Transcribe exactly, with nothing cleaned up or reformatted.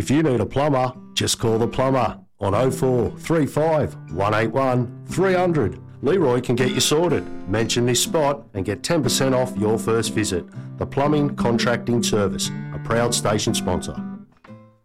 If you need a plumber, just call the plumber on oh four three five, one eight one, three hundred. Leroy can get you sorted. Mention this spot and get ten percent off your first visit. The Plumbing Contracting Service, a proud station sponsor.